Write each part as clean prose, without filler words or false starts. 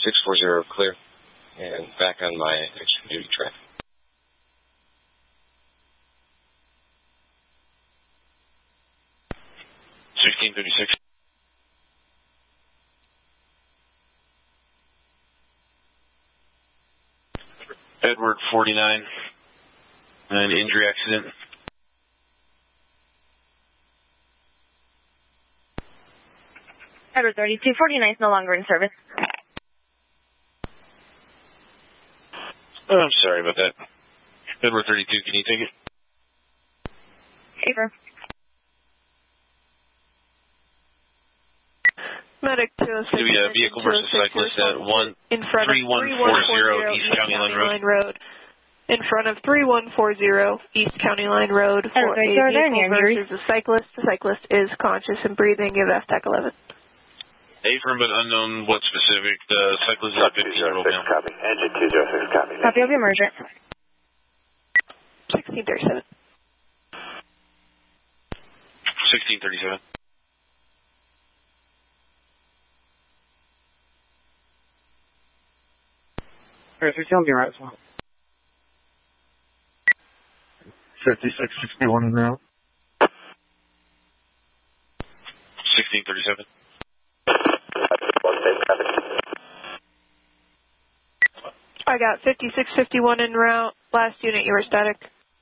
640 clear. And back on my extra duty track. 1636. Edward 49. An injury accident. Edward 32, 49 is no longer in service. Oh, I'm sorry about that. Edward 32, can you take it? Paper. Medic 206. It's going to be a vehicle versus cyclist at 3140 East County Line Road. In front of 3140 East County Line Road for a vehicle versus a cyclist. The cyclist is conscious and breathing. Give FTAC 11. Affirm but unknown what specific. The cyclist is a 15-year-old male. Copy. Engine 206, copy. Copy of emergent. 1637. 1637. Alright, so tell me right as well. 5661 now. 1637. I got 5651 en route. Last unit, you were static.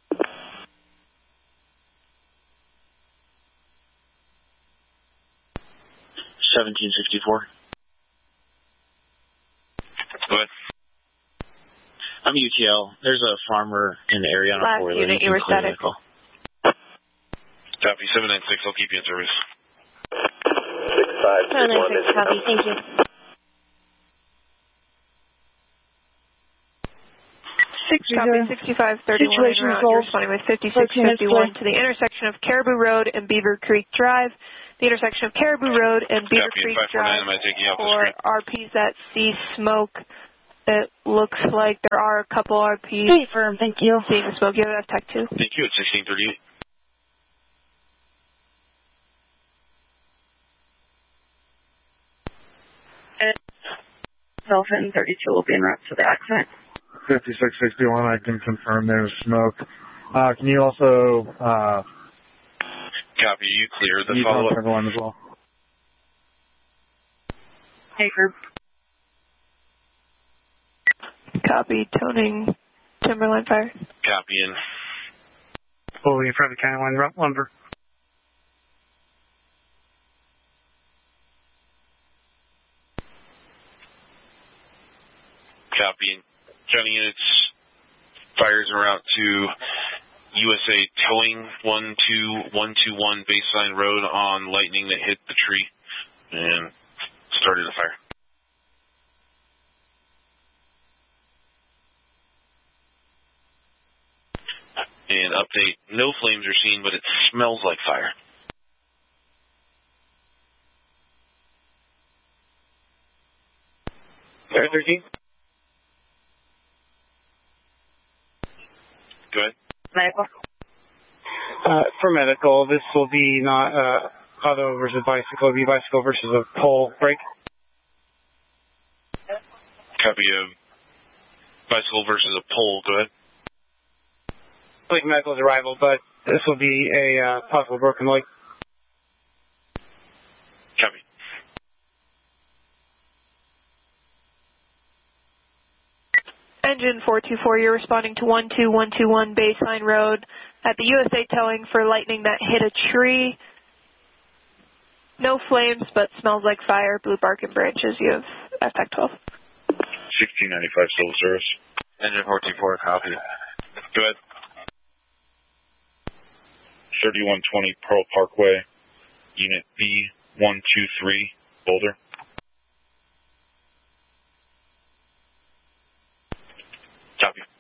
Go ahead. I'm UTL. There's a farmer in the area on a Last unit, you were static. Copy 796. I'll keep you in service. 796, copy. Thank you. Copy 6531 en route. You're responding with 5651 to the intersection of Caribou Road and Beaver Creek Drive. The intersection of Caribou Road and Beaver Creek Drive for RPs that see smoke. It looks like there are a couple RPs. Confirm, thank you. Seeing the smoke. You have FTAC 2. Thank you at 1638. And Elephant 32 will be en route to the accident. 5661, I can confirm there's smoke. Can you also, Copy, you clear the follow-up. Everyone as well. Paper. Copy, toning Timberline fire. Copy in. Fully in front of the county line lumber. Copy. County units, fires are out to USA Towing 12121 Baseline Road on lightning that hit the tree and started a fire. And update, no flames are seen, but it smells like fire. Fire 13? Go ahead. Medical. For medical, this will be not auto versus bicycle, it'll be bicycle versus a pole brake. Copy of bicycle versus a pole, go ahead. Like medical's arrival, but this will be a possible broken leg. Copy. Engine 424, you're responding to 12121 Baseline Road at the USA Towing for lightning that hit a tree. No flames, but smells like fire, blue bark and branches. You have FTAC 12. 1695 civil service. Engine 424, copy. Go ahead. 3120 Pearl Parkway, Unit B123, Boulder. Copy.